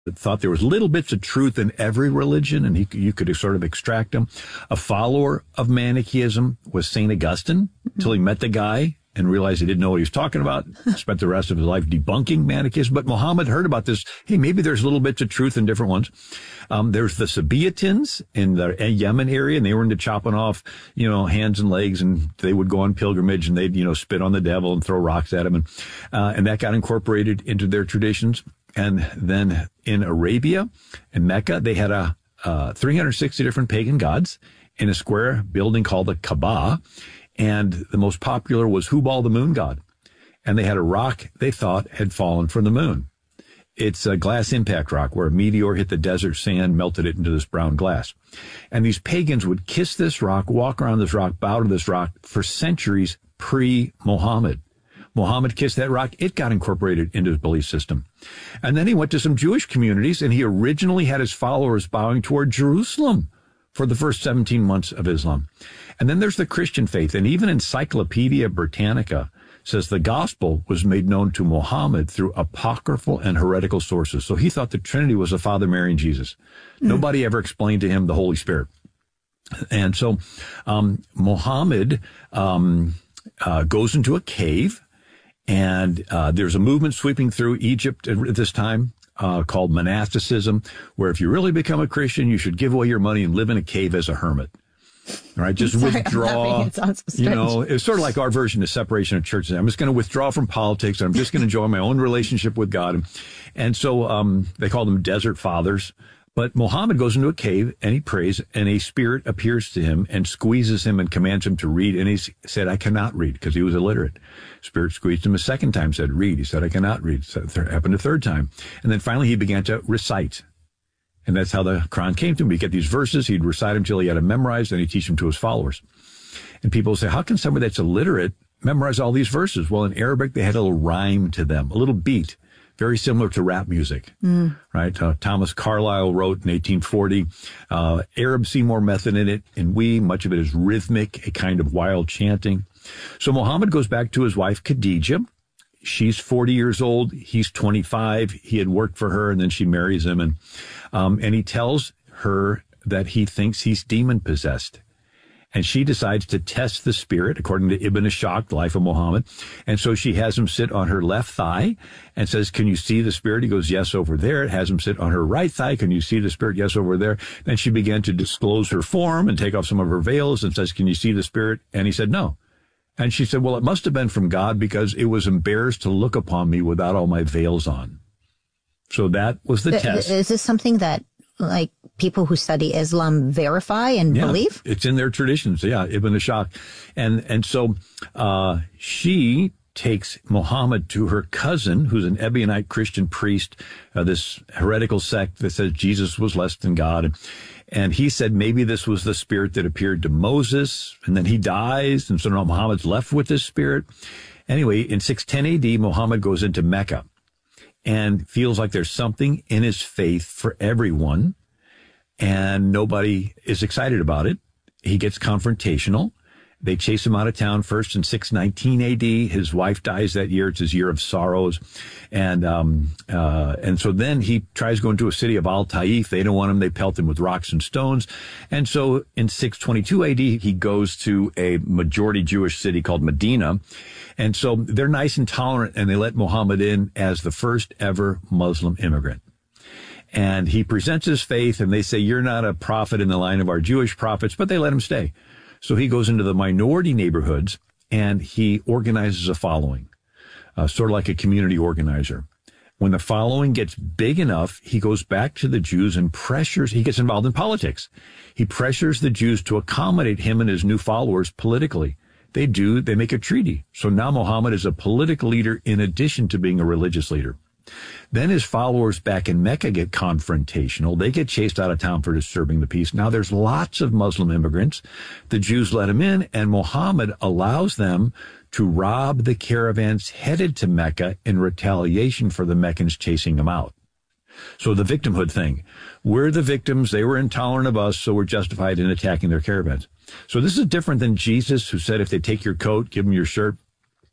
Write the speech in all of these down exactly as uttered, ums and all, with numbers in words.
thought there was little bits of truth in every religion, and he, you could sort of extract them. A follower of Manichaeism was Saint Augustine, until he met the guy and realized he didn't know what he was talking about. Spent the rest of his life debunking Manichaeism. But Muhammad heard about this. Hey, maybe there's little bits of truth in different ones. Um, there's the Sabaeans in the Yemen area, and they were into chopping off, you know, hands and legs, and they would go on pilgrimage, and they'd, you know, spit on the devil and throw rocks at him. And, uh, and that got incorporated into their traditions. And then in Arabia, in Mecca, they had a uh, three hundred sixty different pagan gods in a square building called the Kaaba. And the most popular was Hubal, the moon god. And they had a rock they thought had fallen from the moon. It's a glass impact rock where a meteor hit the desert sand, melted it into this brown glass. And these pagans would kiss this rock, walk around this rock, bow to this rock for centuries pre-Muhammad. Muhammad kissed that rock. It got incorporated into his belief system. And then he went to some Jewish communities, and he originally had his followers bowing toward Jerusalem for the first seventeen months of Islam. And then there's the Christian faith. And even Encyclopedia Britannica says the gospel was made known to Muhammad through apocryphal and heretical sources. So he thought the Trinity was the Father, Mary, and Jesus. Mm. Nobody ever explained to him the Holy Spirit. And so um, Muhammad um, uh, goes into a cave, and uh, there's a movement sweeping through Egypt at this time uh, called monasticism, where if you really become a Christian, you should give away your money and live in a cave as a hermit. All right, just Sorry, withdraw. It sounds so you know, it's sort of like our version of separation of churches. I'm just going to withdraw from politics, and I'm just going to enjoy my own relationship with God. And, and so um, they call them desert fathers. But Muhammad goes into a cave, and he prays, and a spirit appears to him and squeezes him and commands him to read. And he said, I cannot read, because he was illiterate. Spirit squeezed him a second time, said, read. He said, I cannot read. So it happened a third time. And then finally he began to recite. And that's how the Quran came to him. He'd get these verses, he'd recite them till he had them memorized, and he'd teach them to his followers. And people say, how can somebody that's illiterate memorize all these verses? Well, in Arabic, they had a little rhyme to them, a little beat, very similar to rap music, mm. right? Uh, Thomas Carlyle wrote in eighteen forty, uh, Arabs see more method in it, and we, much of it is rhythmic, a kind of wild chanting. So Muhammad goes back to his wife, Khadijah. She's forty years old. He's twenty-five. He had worked for her, and then she marries him. And, um, and he tells her that he thinks he's demon possessed. And she decides to test the spirit, according to Ibn Ishaq, the life of Muhammad. And so she has him sit on her left thigh and says, can you see the spirit? He goes, yes, over there. It has him sit on her right thigh. Can you see the spirit? Yes, over there. Then she began to disclose her form and take off some of her veils and says, can you see the spirit? And he said, no. And she said, well, it must have been from God, because it was embarrassed to look upon me without all my veils on. So that was the, the test. Is this something that, like, people who study Islam verify and yeah, believe? It's in their traditions. Yeah, Ibn Ishaq. And, and so, uh, she takes Muhammad to her cousin, who's an Ebionite Christian priest, uh, this heretical sect that says Jesus was less than God. And, and he said maybe this was the spirit that appeared to Moses, and then he dies, and so now Muhammad's left with this spirit. Anyway, in six ten A D, Muhammad goes into Mecca and feels like there's something in his faith for everyone, and nobody is excited about it. He gets confrontational. They chase him out of town first in six nineteen A D. His wife dies that year. It's his year of sorrows. And, um, uh, and so then he tries going to a city of Al-Taif. They don't want him. They pelt him with rocks and stones. And so in six twenty-two A D, he goes to a majority Jewish city called Medina. And so they're nice and tolerant, and they let Muhammad in as the first ever Muslim immigrant. And he presents his faith, and they say, you're not a prophet in the line of our Jewish prophets, but they let him stay. So he goes into the minority neighborhoods, and he organizes a following, uh, sort of like a community organizer. When the following gets big enough, he goes back to the Jews and pressures, he gets involved in politics. He pressures the Jews to accommodate him and his new followers politically. They do, they make a treaty. So now Muhammad is a political leader in addition to being a religious leader. Then his followers back in Mecca get confrontational. They get chased out of town for disturbing the peace. Now there's lots of Muslim immigrants. The Jews let him in, and Muhammad allows them to rob the caravans headed to Mecca in retaliation for the Meccans chasing him out. So the victimhood thing. We're the victims. They were intolerant of us, so we're justified in attacking their caravans. So this is different than Jesus, who said if they take your coat, give them your shirt.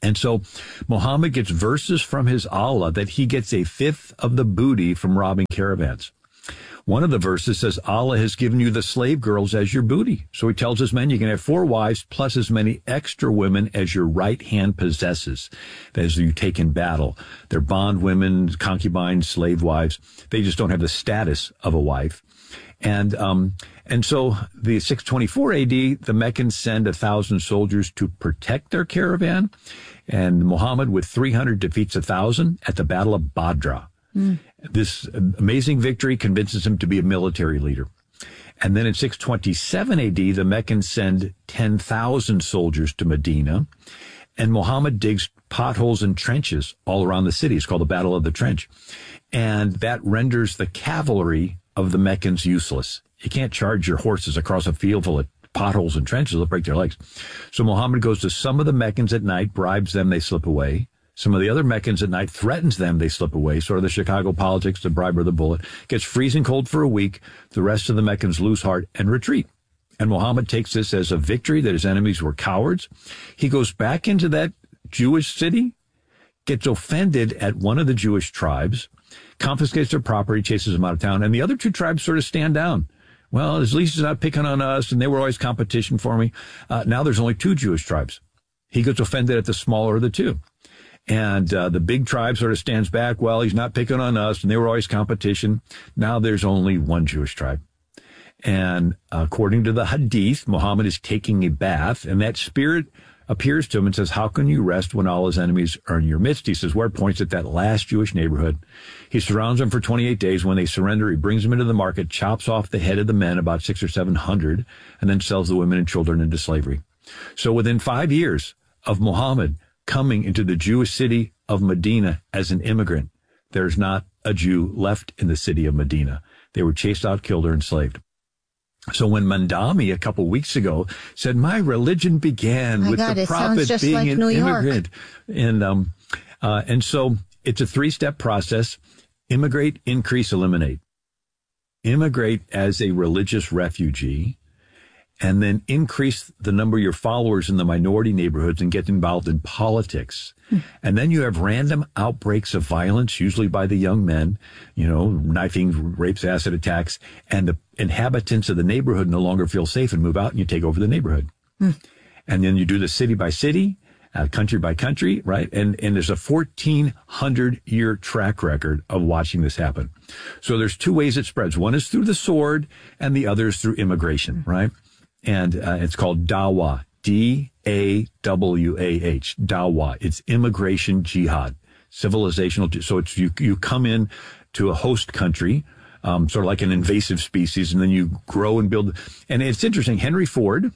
And so Muhammad gets verses from his Allah that he gets a fifth of the booty from robbing caravans. One of the verses says, Allah has given you the slave girls as your booty. So he tells his men, you can have four wives plus as many extra women as your right hand possesses, as you take in battle. They're bond women, concubines, slave wives. They just don't have the status of a wife. And, um, and so the six twenty-four A D, the Meccans send a thousand soldiers to protect their caravan. And Muhammad with three hundred defeats a thousand at the Battle of Badra. Mm. This amazing victory convinces him to be a military leader. And then in six twenty-seven A D, the Meccans send ten thousand soldiers to Medina, and Muhammad digs potholes and trenches all around the city. It's called the Battle of the Trench. And that renders the cavalry of the Meccans useless. You can't charge your horses across a field full of potholes and trenches. They'll break their legs. So Muhammad goes to some of the Meccans at night, bribes them, they slip away. Some of the other Meccans at night threatens them, they slip away. Sort of the Chicago politics, the bribe or the bullet. Gets freezing cold for a week. The rest of the Meccans lose heart and retreat. And Muhammad takes this as a victory that his enemies were cowards. He goes back into that Jewish city, gets offended at one of the Jewish tribes, confiscates their property, chases them out of town, and the other two tribes sort of stand down. Well, at least he's not picking on us, and they were always competition for me. Uh, now there's only two Jewish tribes. He gets offended at the smaller of the two. And uh, the big tribe sort of stands back. Well, he's not picking on us, and they were always competition. Now there's only one Jewish tribe. And according to the Hadith, Muhammad is taking a bath, and that spirit appears to him and says, how can you rest when Allah's enemies are in your midst? He says, where it points at that last Jewish neighborhood. He surrounds them for twenty-eight days. When they surrender, he brings them into the market, chops off the head of the men, about six or seven hundred, and then sells the women and children into slavery. So within five years of Muhammad coming into the Jewish city of Medina as an immigrant, there's not a Jew left in the city of Medina. They were chased out, killed, or enslaved. So when Mandami a couple weeks ago said, my religion began my with God, the prophet being like an New immigrant. And, um, uh, and so it's a three-step process. Immigrate, increase, eliminate. Immigrate as a religious refugee, and then increase the number of your followers in the minority neighborhoods and get involved in politics. Hmm. And then you have random outbreaks of violence, usually by the young men, you know, knifing, rapes, acid attacks, and the inhabitants of the neighborhood no longer feel safe and move out, and you take over the neighborhood. Hmm. And then you do this city by city, uh, country by country, right? And, and there's a fourteen hundred year track record of watching this happen. So there's two ways it spreads. One is through the sword, and the other is through immigration, hmm. right? And uh, it's called Dawah, D A W A H, Dawah. It's immigration jihad, civilizational. So it's you you come in to a host country, um, sort of like an invasive species, and then you grow and build. And it's interesting. Henry Ford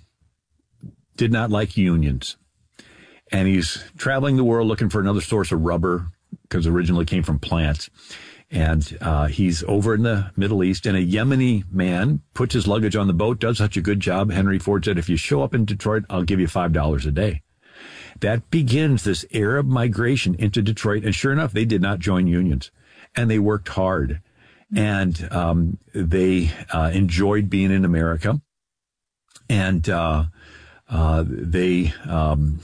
did not like unions, and he's traveling the world looking for another source of rubber because originally came from plants. And uh he's over in the Middle East, and a Yemeni man puts his luggage on the boat, does such a good job. Henry Ford said, if you show up in Detroit, I'll give you five dollars a day. That begins this Arab migration into Detroit. And sure enough, they did not join unions, and they worked hard, and um they uh enjoyed being in America. And uh uh they um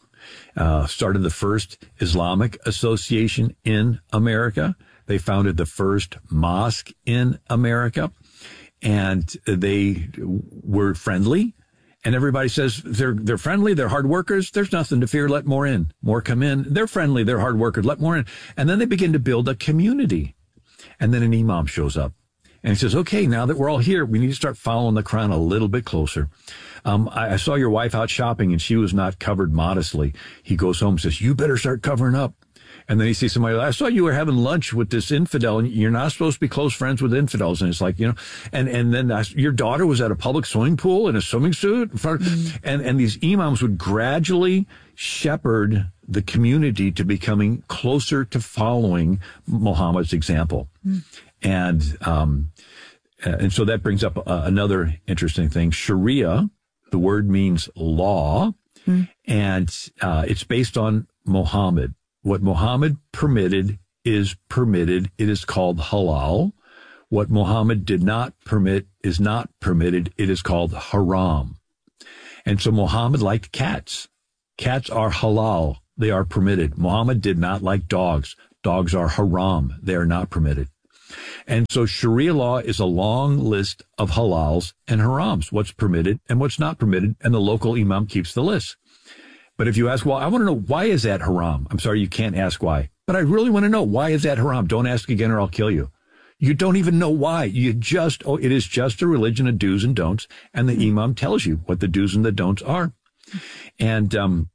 uh started the first Islamic association in America. They founded the first mosque in America, and they were friendly. And everybody says they're they're friendly, they're hard workers. There's nothing to fear. Let more in. More come in. They're friendly, they're hard workers. Let more in. And then they begin to build a community. And then an imam shows up, and he says, okay, now that we're all here, we need to start following the Quran a little bit closer. Um, I, I saw your wife out shopping, and she was not covered modestly. He goes home and says, you better start covering up. And then he sees somebody, I saw you were having lunch with this infidel, and you're not supposed to be close friends with infidels. And it's like, you know, and, and then I, your daughter was at a public swimming pool in a swimming suit. Mm-hmm. And, and these imams would gradually shepherd the community to becoming closer to following Muhammad's example. Mm-hmm. And, um, and so that brings up uh, another interesting thing. Sharia, the word means law, mm-hmm. and uh, it's based on Muhammad. What Muhammad permitted is permitted. It is called halal. What Muhammad did not permit is not permitted. It is called haram. And so Muhammad liked cats. Cats are halal they are permitted. Muhammad did not like dogs. Dogs are haram. They are not permitted. And so Sharia law is a long list of halals and harams, what's permitted and what's not permitted, and the local imam keeps the list. But if you ask, well, I want to know, why is that haram? I'm sorry, you can't ask why. But I really want to know, why is that haram? Don't ask again or I'll kill you. You don't even know why. You just, oh, it is just a religion of do's and don'ts, and the imam tells you what the do's and the don'ts are. And, um,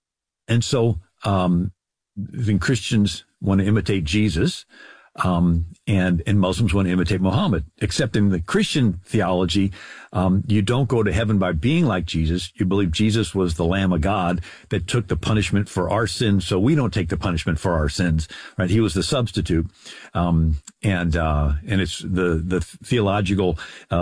and so, um, then Christians want to imitate Jesus, um, and, and Muslims want to imitate Muhammad. Except in the Christian theology, um, you don't go to heaven by being like Jesus. You believe Jesus was the Lamb of God that took the punishment for our sins, so we don't take the punishment for our sins, right? He was the substitute. Um, and, uh, and it's the, the theological,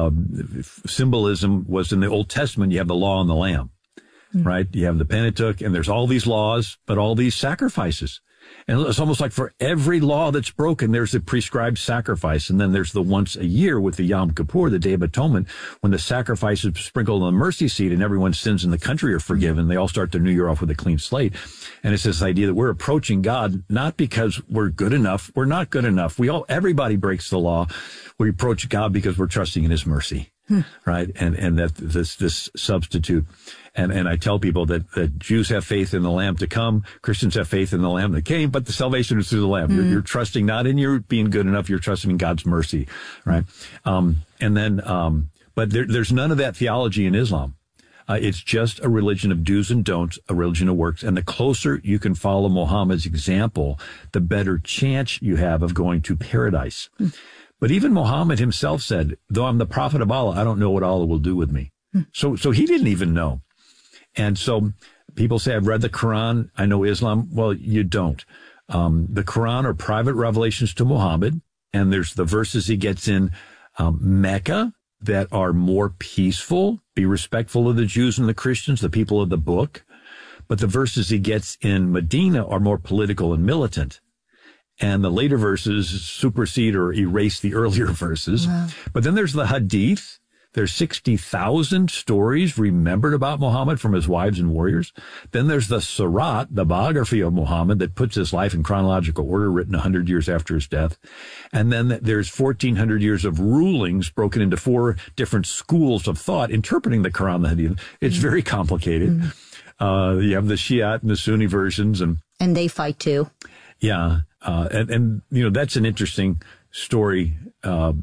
um, symbolism was in the Old Testament. You have the law and the Lamb, mm-hmm. right? You have the Pentateuch, and there's all these laws, but all these sacrifices. And it's almost like for every law that's broken, there's a prescribed sacrifice. And then there's the once a year with the Yom Kippur, the Day of Atonement, when the sacrifice is sprinkled on the mercy seat and everyone's sins in the country are forgiven. They all start their new year off with a clean slate. And it's this idea that we're approaching God not because we're good enough. We're not good enough. We all, everybody breaks the law. We approach God because we're trusting in his mercy. Hmm. Right. And, and that this, this substitute. And, and I tell people that, that Jews have faith in the Lamb to come. Christians have faith in the Lamb that came, but the salvation is through the Lamb. Hmm. You're, you're trusting not in your being good enough. You're trusting in God's mercy. Right. Um, and then, um, but there, there's none of that theology in Islam. Uh, it's just a religion of do's and don'ts, a religion of works. And the closer you can follow Muhammad's example, the better chance you have of going to paradise. Hmm. But even Muhammad himself said, though I'm the prophet of Allah, I don't know what Allah will do with me. Hmm. So, so he didn't even know. And so people say, I've read the Quran, I know Islam. Well, you don't. Um, the Quran are private revelations to Muhammad. And there's the verses he gets in um, Mecca that are more peaceful, be respectful of the Jews and the Christians, the people of the book. But the verses he gets in Medina are more political and militant. And the later verses supersede or erase the earlier verses. Wow. But then there's the Hadith. There's sixty thousand stories remembered about Muhammad from his wives and warriors. Then there's the Sirat, the biography of Muhammad that puts his life in chronological order, written one hundred years after his death. And then there's fourteen hundred years of rulings broken into four different schools of thought interpreting the Quran and the Hadith. It's mm-hmm. very complicated. Mm-hmm. Uh, you have the Shiite and the Sunni versions. And, and they fight too. Yeah. Uh, and, and, you know, that's an interesting story. Uh,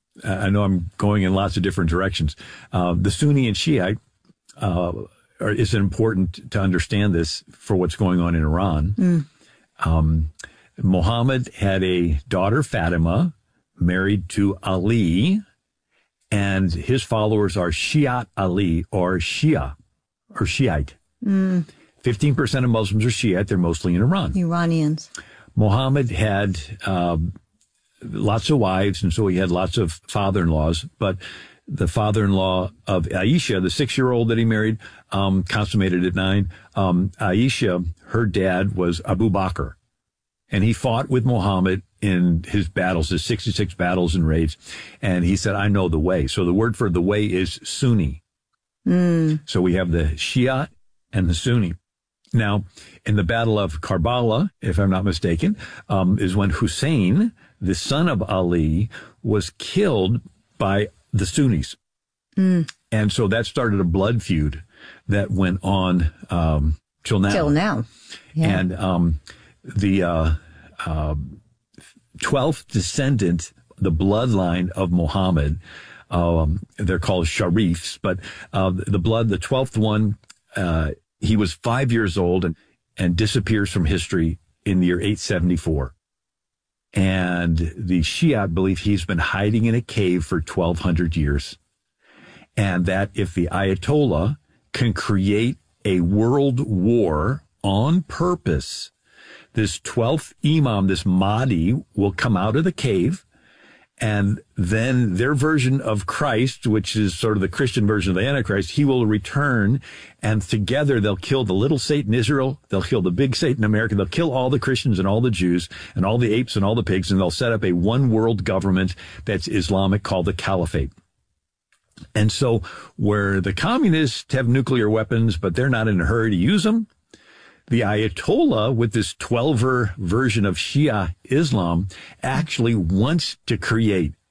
I know I'm going in lots of different directions. Uh, the Sunni and Shiite, uh, are, is important to understand this for what's going on in Iran. Mm. Um, Muhammad had a daughter, Fatima, married to Ali, and his followers are Shiite Ali or Shia or Shiite. Mm. fifteen percent of Muslims are Shiite. They're mostly in Iran. Iranians. Muhammad had uh, lots of wives, and so he had lots of father-in-laws. But the father-in-law of Aisha, the six-year-old that he married, um, consummated at nine, um, Aisha, her dad was Abu Bakr. And he fought with Muhammad in his battles, his sixty-six battles and raids. And he said, I know the way. So the word for the way is Sunni. Mm. So we have the Shia and the Sunni. Now, in the Battle of Karbala, if I'm not mistaken, um, is when Hussein, the son of Ali, was killed by the Sunnis. Mm. And so that started a blood feud that went on um, till now. Till now. Yeah. And um, the uh, uh, twelfth descendant, the bloodline of Muhammad, um, they're called Sharifs, but uh, the blood, the twelfth one, uh, he was five years old and, and disappears from history in the year eight seventy-four. And the Shiite believe he's been hiding in a cave for twelve hundred years. And that if the Ayatollah can create a world war on purpose, this twelfth Imam, this Mahdi, will come out of the cave. And then their version of Christ, which is sort of the Christian version of the Antichrist, he will return, and together they'll kill the little Satan Israel, they'll kill the big Satan America, they'll kill all the Christians and all the Jews and all the apes and all the pigs, and they'll set up a one world government that's Islamic called the Caliphate. And so where the communists have nuclear weapons, but they're not in a hurry to use them, The Ayatollah, with this twelver version of Shia Islam, actually wants to create